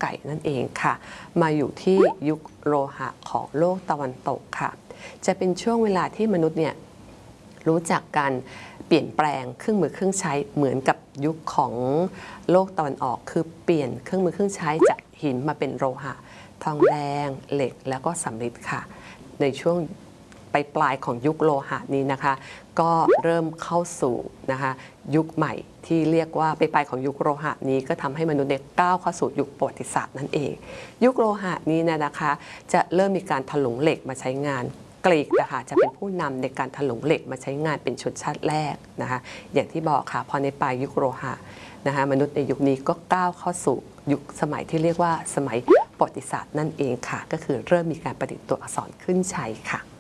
ก่นั่นเองค่ะมาอยู่ที่ยุคโลหะของโลกตะวันตกค่ะจะเป็นช่วงเวลาที่มนุษย์เนี่ยรู้จักการเปลี่ยนแปลงเครื่องมือเครื่องใช้เหมือนกับยุคของโลกตะวันออกคือเปลี่ยนเครื่องมือเครื่องใช้จากหินมาเป็นโลหะทองแดงเหล็กแล้วก็สำริดค่ะในช่วงปลายของยุคโลหะนี้นะคะก็เริ่มเข้าสู่นะคะยุคใหม่ที่เรียกว่าปลายของยุคโลหะนี้ก็ทำให้มนุษย์ก้าวเข้าสู่ยุคประวัติศาสตร์นั่นเองยุคโลหะนี้นะคะจะเริ่มมีการถลุงเหล็กมาใช้งานกรีกนะคะจะเป็นผู้นำในการถลุงเหล็กมาใช้งานเป็นชนชาติแรกนะคะอย่างที่บอกค่ะพอในปลายยุคโลหะนะคะมนุษย์ในยุคนี้ก็ก้าวเข้าสู่ยุคสมัยที่เรียกว่าสมัยประวัติศาสตร์นั่นเองค่ะก็คือเริ่มมีการประดิษฐ์ตัวอักษรขึ้นใช้ค่ะ